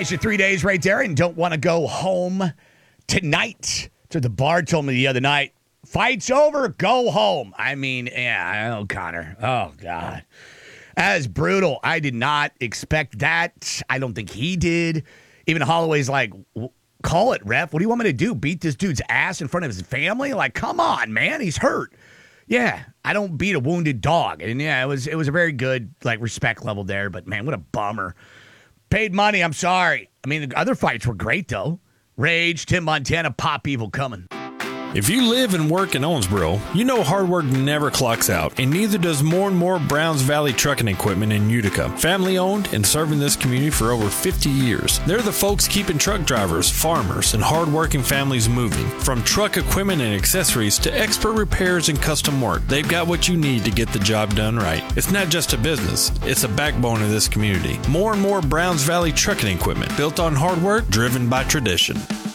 Nice, your 3 days right there, and don't want to go home tonight. So the bar told me the other night, fight's over, go home. I mean, yeah, I know, Connor. Oh, God. That is brutal. I did not expect that. I don't think he did. Even Holloway's like, call it, ref. What do you want me to do? Beat this dude's ass in front of his family? Like, come on, man. He's hurt. Yeah, I don't beat a wounded dog. And, yeah, it was a very good, like, respect level there. But, man, what a bummer. Paid money, I'm sorry. I mean, the other fights were great, though. Rage, Tim Montana, Pop Evil coming. If you live and work in Owensboro, you know hard work never clocks out, and neither does more and more Browns Valley Trucking Equipment in Utica. Family owned and serving this community for over 50 years. They're the folks keeping truck drivers, farmers, and hard-working families moving. From truck equipment and accessories to expert repairs and custom work, they've got what you need to get the job done right. It's not just a business, it's a backbone of this community. More and more Browns Valley Trucking Equipment, built on hard work, driven by tradition.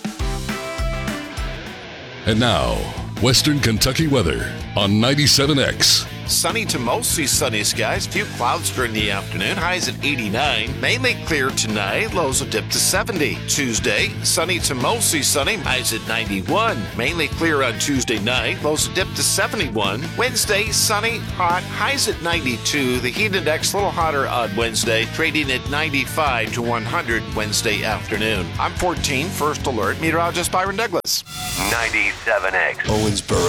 And now, Western Kentucky weather on 97X. Sunny to mostly sunny skies. Few clouds during the afternoon. Highs at 89. Mainly clear tonight. Lows will dip to 70. Tuesday, sunny to mostly sunny. Highs at 91. Mainly clear on Tuesday night. Lows will dip to 71. Wednesday, sunny, hot. Highs at 92. The heat index a little hotter on Wednesday. Trading at 95 to 100 Wednesday afternoon. I'm 14, First Alert. Meteorologist Byron Douglas. 97X. Owensboro.